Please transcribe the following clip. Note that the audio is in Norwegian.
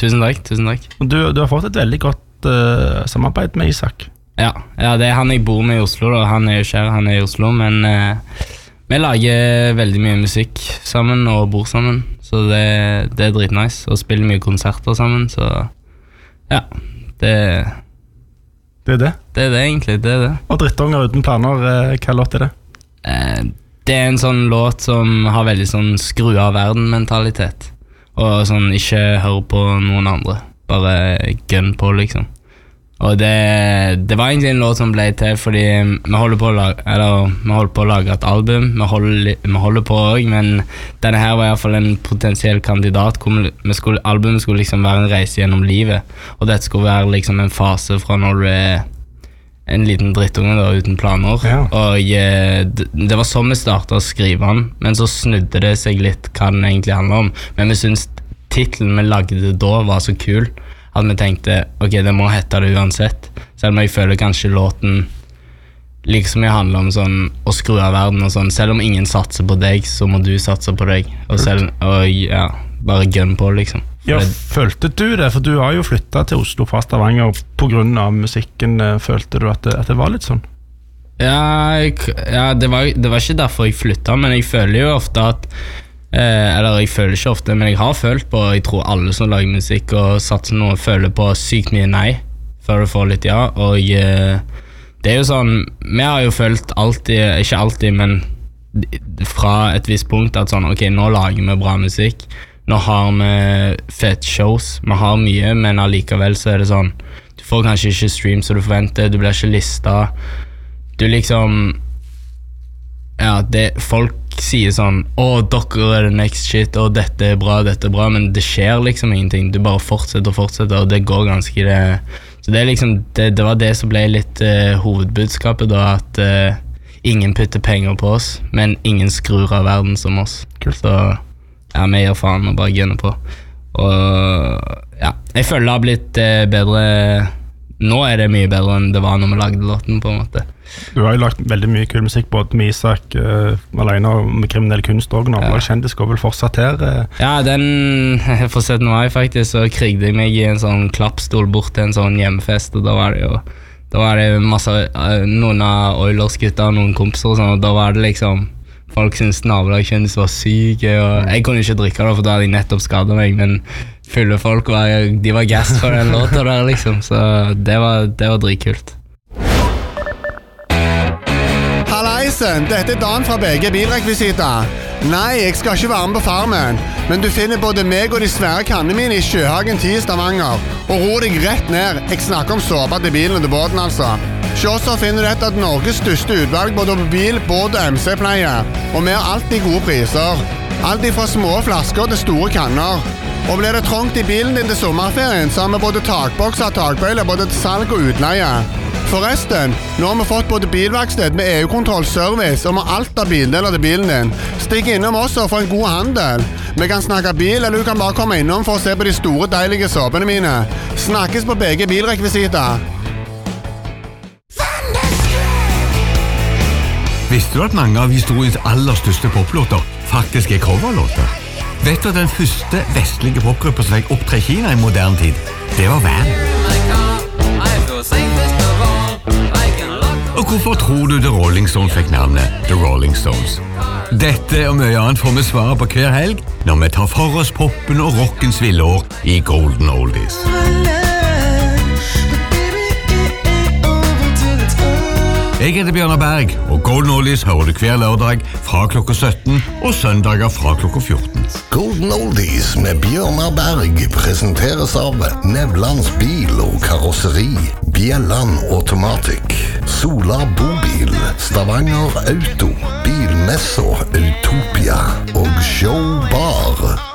Tusen takk. Og du har fått et veldig godt samarbeid med Isak. Ja, det han jeg bor med i Oslo da. Han jo ikke her, han i Oslo, men vi lager veldig mye musikk sammen og bor sammen, så det dritnice, og spiller mye konserter sammen, så ja, det er det? Det er det egentlig, det er det. Og Drittunger uten planer, hva låt er det? Det er en sånn låt som har veldig sånn skru av verden-mentalitet, og sånn ikke hør på noen andre, bare gun på liksom. Og det var egentlig en låt som ble til fordi vi holder på å lage et album, vi holder på også, men denne her var i hvert fall en potensiell kandidat. Albumet skulle liksom være en reise gjennom livet, og dette skulle være liksom en fase fra når du er en liten drittunge da, uten planer. Ja. Og det var sånn vi startet å skrive den, men så snudde det seg litt hva den egentlig handler om. Men vi synes titlen vi lagde da var så kul, at vi tenkte, ok, det må hette det uansett. Selv om jeg føler kanskje låten liksom jeg handler om sånn å skru av verden og sånn. Selv om ingen satser på deg, så må du satse på deg. Og ja, bare gun på liksom. Ja, følte du det? For du har jo flyttet til Oslo fra Stavanger på grunn av musikken. Følte du at det var litt sånn? Ja, det var ikke derfor jeg flyttet, men jeg føler jo ofte at eller jeg føler ikke ofte, men jeg har følt på, jeg tror alle som lager musikk og satser noe, føler på sykt mye nei før du får litt ja, og det er jo sånn, vi har jo følt alltid, ikke alltid, men fra et visst punkt at sånn, ok, nå lager vi bra musikk, nå har vi fett shows, vi har mye, men allikevel så er det sånn, du får kanskje ikke stream så du forventer, du blir ikke listet, du liksom ja, folk sier sånn dere er the next shit, dette er bra, men det skjer liksom ingenting, du bare fortsetter, og det går ganske så det er liksom, det var det som ble litt hovedbudskapet da, at ingen putter penger på oss, men ingen skrur av verden som oss. Cool. Så ja, vi gir faen og bare gunner på, og ja, jeg føler det har blitt bedre, nå er det mye bedre enn det var når vi lagde låten på en måte. Du har jo lagt veldig mye kul musikk både med Isak alene og med kriminell kunst og Navla Kjendis går vel fortsatt her Ja, den for 17. mai faktisk så krigde jeg meg i en sånn klappstol bort til en sånn hjemmefest og da var det masse noen av Oilers-gutta og noen kompiser og sånn og da var det liksom folk synes Navla Kjendis var syke og jeg kunne ikke drikke det for da hadde jeg nettopp skadet meg men fulle folk de var gass for den låta der liksom så det var dritkult. Hallaisen, dette er Dan fra BG Bilrekvisita. Nei, jeg skal ikke være med på Farmen, men du finner både meg og de svære kannene mine i Sjøhagen 10 i Stavanger. Og ro deg rett ned, jeg snakker om såpa til bilen og til båten altså. Så finner du et av Norges største utvalg både på bil, båt og MC-pleie. Og vi har alltid gode priser. Alt fra små flasker til store kanner. Og blir det trångt i bilen din til sommerferien, så har vi både takbokser og takbøyler både til salg og utleie. Forresten, nå har vi fått både bilverksted med EU-kontroll, service og med alt av bildeler til bilen din. Stikk innom oss og få en god handel. Vi kan snakke bil, eller du kan bare komme innom for å se på de store, deilige såpene mine. Snakkes på BG Bilrekvisita. Visste du at mange av historiens aller største poplåter faktisk er coverlåter? Vet du at den første vestlige popgruppa som fikk opptre i Kina i moderne tid, det var Van? Og hvorfor tror du The Rolling Stones fikk navnet The Rolling Stones? Dette og mye annet får vi svare på hver helg når vi tar for oss poppen og rockens villår i Golden Oldies. Jeg heter Bjørnar Berg, og Golden Oldies hører du hver lørdag fra klokka 17 og søndager fra klokka 14. Golden Oldies med Bjørnar Berg presenteres av Nevlands bil og karosseri, Bjelland Automatic, Sola Bobil, Stavanger Auto, Bilmesso Utopia og Show Bar.